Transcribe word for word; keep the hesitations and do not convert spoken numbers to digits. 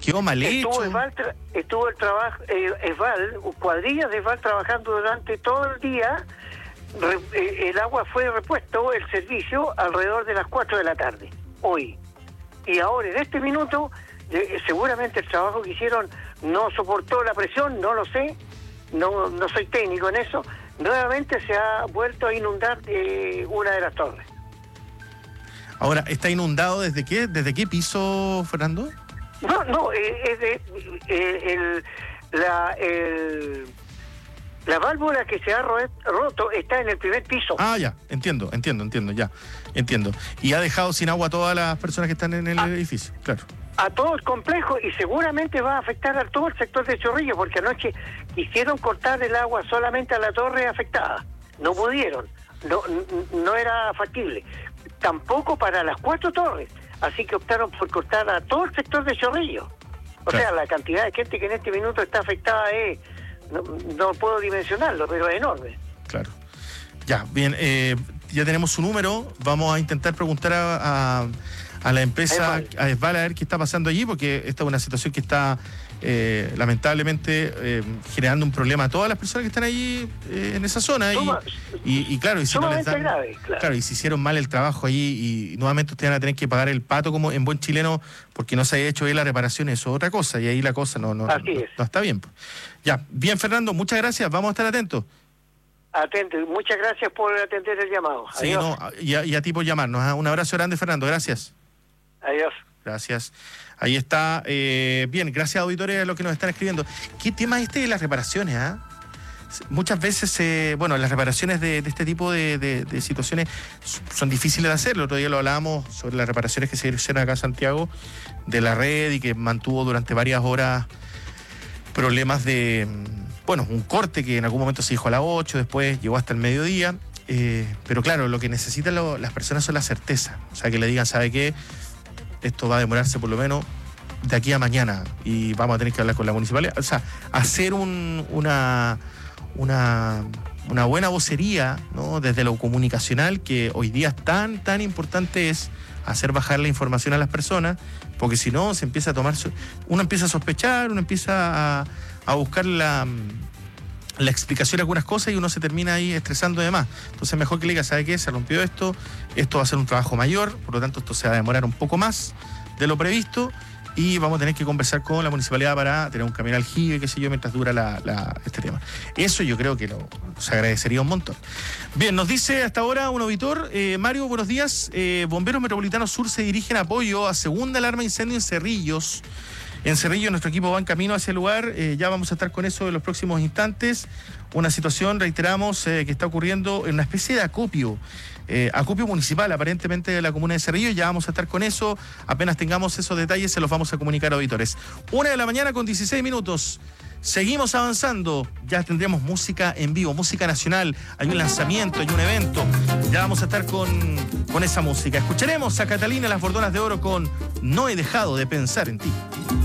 Quedó mal estuvo hecho. Esval, tra- estuvo el trabajo, eh, Esval, cuadrillas de Esval trabajando durante todo el día. Re, eh, el agua fue repuesto, el servicio, alrededor de las cuatro de la tarde, hoy. Y ahora, en este minuto, eh, seguramente el trabajo que hicieron no soportó la presión, no lo sé, no, no soy técnico en eso. Nuevamente se ha vuelto a inundar eh, una de las torres. Ahora, ¿está inundado desde qué? ¿Desde qué piso, Fernando? No, no, eh, es de, eh, el, la, el, la válvula que se ha ro- roto está en el primer piso. Ah, ya, entiendo, entiendo, entiendo, ya, entiendo. Y ha dejado sin agua a todas las personas que están en el Ah. edificio, claro. A todo el complejo, y seguramente va a afectar a todo el sector de Chorrillos, porque anoche quisieron cortar el agua solamente a la torre afectada. No pudieron, no, n- no era factible. Tampoco para las cuatro torres. Así que optaron por cortar a todo el sector de Chorrillos. O Claro. sea, la cantidad de gente que en este minuto está afectada es, no, no puedo dimensionarlo, pero es enorme. Claro. Ya, bien, eh, ya tenemos su número. Vamos a intentar preguntar a, a, a la empresa, Esval. a Esval, a ver qué está pasando allí, porque esta es una situación que está eh, lamentablemente eh, generando un problema a todas las personas que están allí eh, en esa zona. Suma- y, y, y claro, y si no les Sumamente dan, grave, claro. claro, y si hicieron mal el trabajo allí y nuevamente ustedes van a tener que pagar el pato como en buen chileno porque no se haya hecho bien la reparación, eso es otra cosa, y ahí la cosa no, no, no, Así no- es. no está bien. Pues. Ya, bien, Fernando, muchas gracias, vamos a estar atentos. Atento, y muchas gracias por atender el llamado. Sí, Adiós. no, y, a, y a ti por llamarnos. ¿eh? Un abrazo grande, Fernando. Gracias. Adiós. Gracias. Ahí está. Eh, bien, gracias, auditores, a los que nos están escribiendo. ¿Qué tema es este de las reparaciones? ¿ah? Muchas veces, eh, bueno, las reparaciones de, de este tipo de, de, de situaciones son difíciles de hacer. El otro día lo hablábamos sobre las reparaciones que se hicieron acá en Santiago de la red y que mantuvo durante varias horas problemas de, bueno, un corte que en algún momento se dijo a las ocho, después llegó hasta el mediodía. Eh, pero claro, lo que necesitan lo, las personas son la certeza. O sea, que le digan, ¿sabe qué? Esto va a demorarse por lo menos de aquí a mañana y vamos a tener que hablar con la municipalidad. O sea, hacer un, una, una, una buena vocería, ¿no? Desde lo comunicacional, que hoy día tan, tan importante es hacer bajar la información a las personas, porque si no se empieza a tomar, uno empieza a sospechar, uno empieza a, a buscar la, la explicación de algunas cosas y uno se termina ahí estresando de más. Entonces mejor que le diga, ¿sabe qué? Se rompió esto, esto va a ser un trabajo mayor, por lo tanto esto se va a demorar un poco más de lo previsto y vamos a tener que conversar con la municipalidad para tener un camión aljibe, qué sé yo, mientras dura la, la, este tema. Eso yo creo que lo, se agradecería un montón. Bien, nos dice hasta ahora un auditor, eh, Mario, buenos días, eh, Bomberos Metropolitanos Sur se dirigen apoyo a segunda alarma de incendio en Cerrillos. En Cerrillos nuestro equipo va en camino hacia el lugar, eh, ya vamos a estar con eso en los próximos instantes. Una situación, reiteramos, eh, que está ocurriendo en una especie de acopio. Eh, acopio municipal, aparentemente de la comuna de Cerrillos, ya vamos a estar con eso, apenas tengamos esos detalles se los vamos a comunicar a auditores. Una de la mañana con dieciséis minutos, seguimos avanzando, ya tendremos música en vivo, música nacional, hay un lanzamiento, hay un evento, ya vamos a estar con, con esa música. Escucharemos a Catalina Las Bordonas de Oro con No he dejado de pensar en ti.